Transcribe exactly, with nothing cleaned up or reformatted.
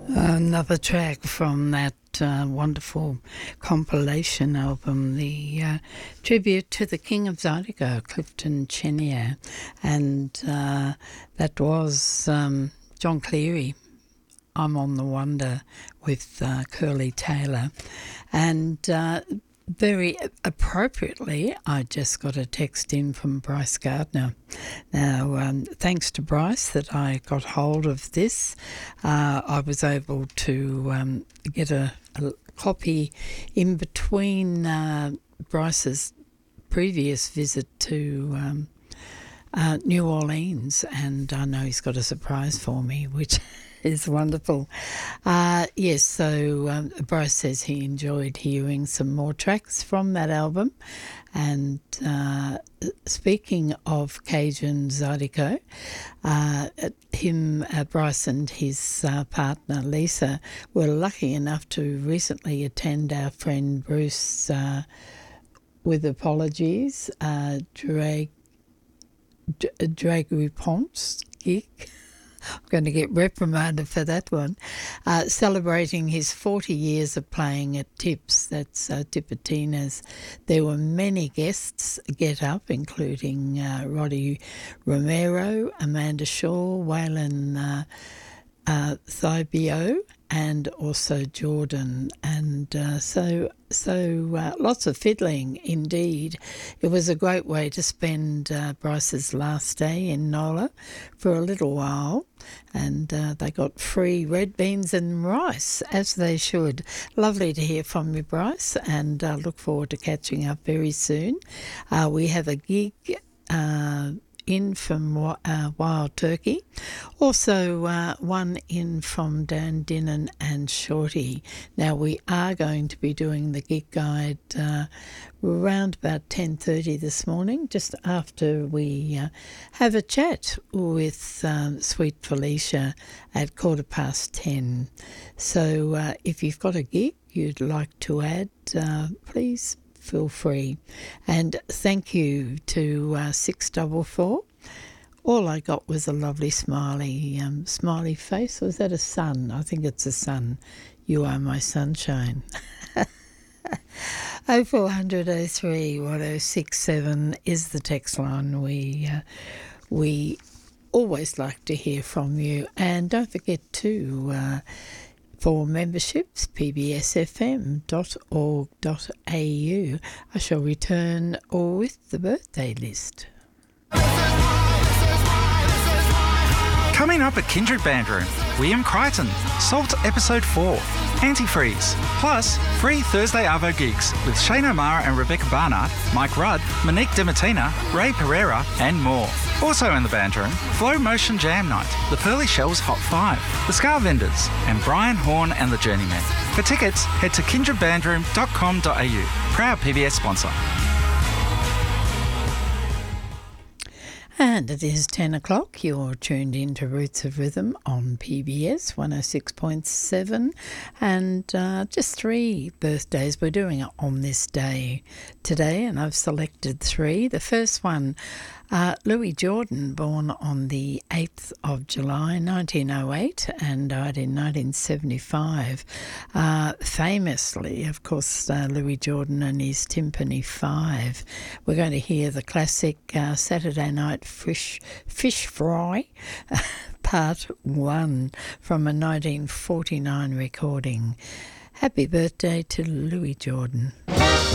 Another track from that uh, wonderful compilation album, the uh, tribute to the King of Zydeco, Clifton Chenier, and uh, that was um, John Cleary, I'm on the Wonder, with uh, Curly Taylor. And uh, very appropriately, I just got a text in from Bryce Gardner. Now, um, thanks to Bryce that I got hold of this, uh, I was able to um, get a, a copy in between uh, Bryce's previous visit to um, uh, New Orleans, and I know he's got a surprise for me, which is wonderful. Uh, yes, so um, Bryce says he enjoyed hearing some more tracks from that album. And uh, speaking of Cajun Zydeco, uh, him, uh, Bryce and his uh, partner Lisa were lucky enough to recently attend our friend Bruce, uh, with apologies, uh, Drag, Drag Ponce gig. I'm going to get reprimanded for that one. Uh, celebrating his forty years of playing at Tips, that's uh, Tipitina's. There were many guests get up, including uh, Roddy Romero, Amanda Shaw, Waylon uh, uh, Thibio, and also Jordan. And uh, so so uh, lots of fiddling indeed. It was a great way to spend uh, Bryce's last day in Nola for a little while. And uh, they got free red beans and rice, as they should. Lovely to hear from you, Bryce, and uh, look forward to catching up very soon. Uh, we have a gig uh, in from uh, Wild Turkey. Also uh, one in from Dan Dinnan and Shorty. Now we are going to be doing the gig guide uh, around about ten thirty this morning, just after we uh, have a chat with um, Sweet Felicia at quarter past ten. So uh, if you've got a gig you'd like to add, uh, please feel free. And thank you to uh, six four four. All I got was a lovely smiley um, smiley face. Was that a sun? I think it's a sun. You are my sunshine. oh four hundred oh three one oh six seven is the text line. We uh, we always like to hear from you. And don't forget to, uh, for memberships, p b s f m dot org dot a u. I shall return with the birthday list. Coming up at Kindred Band Room, William Crichton, Salt Episode four, Antifreeze, plus free Thursday Arvo gigs with Shane O'Mara and Rebecca Barnard, Mike Rudd, Monique Demartina, Ray Pereira and more. Also in the band room, Flow Motion Jam Night, the Pearly Shells Hot five, the Scar Vendors and Brian Horn and the Journeymen. For tickets, head to kindred band room dot com dot a u. Proud P B S sponsor. And it is ten o'clock. You're tuned in to Roots of Rhythm on P B S one oh six point seven. And uh, just three birthdays we're doing on this day today, and I've selected three. The first one, uh, Louis Jordan, born on the eighth of July nineteen oh eight and died in nineteen seventy-five. Uh, famously, of course, uh, Louis Jordan and his Timpani Five. We're going to hear the classic uh, Saturday Night Fish, fish Fry, Part one, from a nineteen forty-nine recording. Happy birthday to Louis Jordan.